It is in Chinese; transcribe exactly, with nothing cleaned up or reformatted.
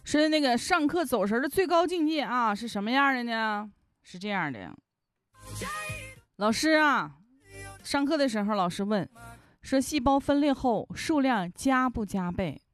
说那个上课走神的最高境界啊是什么样的呢？是这样的，老师啊，上课的时候老师问说细胞分裂后数量加不加倍？